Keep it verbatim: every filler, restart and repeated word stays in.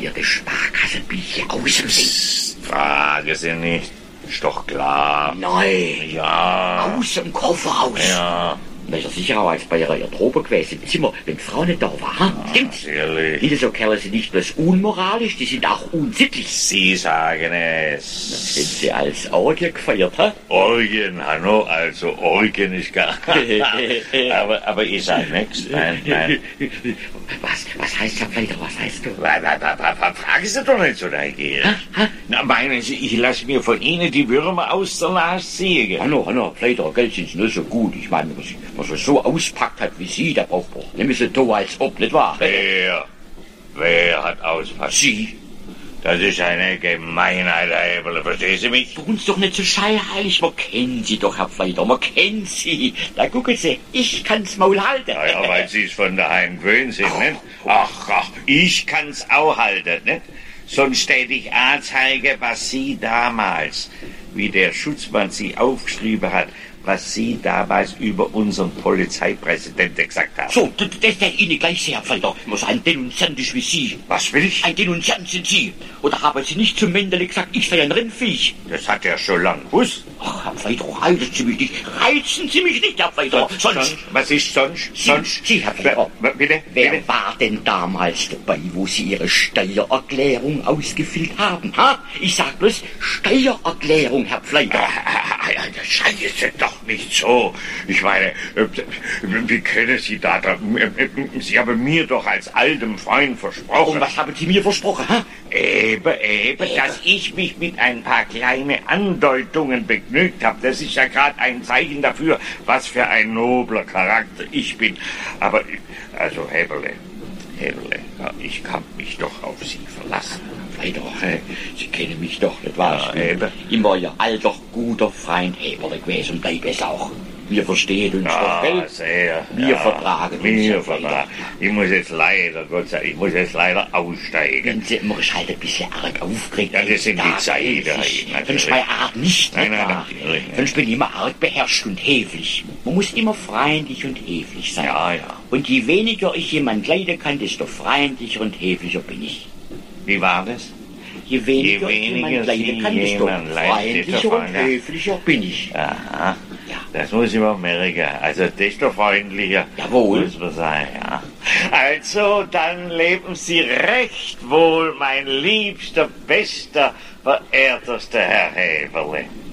ihr das Sparkassenbillchen aus dem See? Frage Sie nicht. Ist doch klar. Nein. Ja. Aus dem Koffer raus. Ja. Welcher sicherer als bei ihrer Garderobe gewesen im Zimmer, wenn die Frau nicht da war. Ha? Stimmt's? Natürlich. Diese so Kerle sind nicht bloß unmoralisch, die sind auch unsittlich. Sie sagen es. Sind sie als Orgie gefeiert, ha? Orgien, Hanno, also Orgien ist gar... aber, aber ich sag nichts. Nein, nein. Was, was heißt Herr Fleiter, was heißt du? Wa- wa- wa- wa- wa- Fragen Sie doch nicht so neugierig. Ha? Ha? Na, meinen Sie, ich lasse mir von Ihnen die Würmer aus der Nase ziehen? Hanno, Hanno, Fleiter, Geld sind nur so gut. Ich meine, was, was er so auspackt hat wie Sie, der braucht man. Nehmen Sie so, als ob, nicht wahr? Wer? Wer hat auspackt? Sie. Das ist eine Gemeinheit, Herr Eberle, verstehen Sie mich? Tun Sie doch nicht so scheinheilig. Man kennt Sie doch, Herr Fleiter, man kennt Sie. Da gucken Sie, ich kann's Maul halten. Ja, ja, weil Sie es von daheim gewöhnt sind, nicht? Ach, ach, ich kann's auch halten, nicht? Sonst täte ich anzeigen, was Sie damals, wie der Schutzmann Sie aufgeschrieben hat, was Sie damals über unseren Polizeipräsidenten gesagt haben. So, das, das der Ihnen gleich sehr, Herr Fleiter. Muss ein Denunziant ist wie Sie. Was will ich? Ein Denunziant sind Sie. Oder haben Sie nicht zum Mendele gesagt, ich sei ein Rindviech? Das hat er schon lang gewusst. Ach, Herr Fleiter, reizen Sie mich nicht. Reizen Sie mich nicht, Herr Fleiter. Sonst... Was ist sonst? Sie, Sonst? Sie, Herr Fleiter. Wer- Bitte? Wer Bitte? war denn damals dabei, wo Sie Ihre Steuererklärung ausgefüllt haben? Ha? Ich sag bloß Steuererklärung, Herr Fleiter. Ah, ja, das Scheiße doch nicht so. Ich meine, äh, wie können Sie da, da äh, Sie haben mir doch als altem Freund versprochen. Und was haben Sie mir versprochen, ha? Eben, eben, dass ich mich mit ein paar kleinen Andeutungen begnügt habe. Das ist ja gerade ein Zeichen dafür, was für ein nobler Charakter ich bin. Aber, also, Heberle, Heberle, ja, ich kann mich doch auf Sie verlassen. Fleiter, äh, Sie kennen mich doch, nicht wahr? Ja, eben. Immer Ihr alter, guter Freund Heberle gewesen und bleib es auch. Wir verstehen uns doch, Ja, gell? sehr. Wir ja, vertragen uns, Wir Herr vertragen. Ich muss jetzt leider, Gott sei Dank, ich muss jetzt leider aussteigen. Wenn Sie immer ist halt ein bisschen arg aufgeregt. Ja, das sind die Da Zeiten, weiß ich. natürlich. Sonst bei Art nicht, Nein, nicht nein, wahr? natürlich, ja. Sonst bin ich immer arg beherrscht und höflich. Man muss immer freundlich und höflich sein. Ja, ja. Und je weniger ich jemand leiden kann, desto freundlicher und höflicher bin ich. Wie war das? Je weniger, Je ich weniger jemand leiden Sie kann, desto jemand leiden, desto freundlicher und freundlicher. höflicher bin ich. Aha. Ja. Das muss ich mal merken. Also desto freundlicher Jawohl. muss man sein, ja. Also, dann leben Sie recht wohl, mein liebster, bester, verehrterster Herr Heberle.